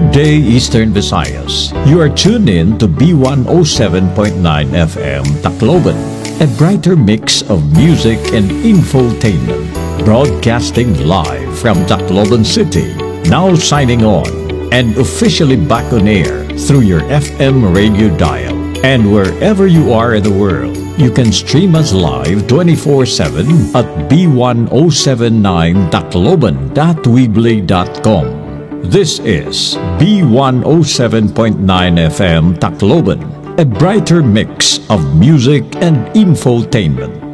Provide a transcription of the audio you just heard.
Good day, Eastern Visayas. You are tuned in to B107.9 FM Tacloban, a brighter mix of music and infotainment. Broadcasting live from Tacloban City. Now signing on and officially back on air through your FM radio dial. And wherever you are in the world, you can stream us live 24/7 at b107.9tacloban.weebly.com. This is B107.9 FM Tacloban, a brighter mix of music and infotainment.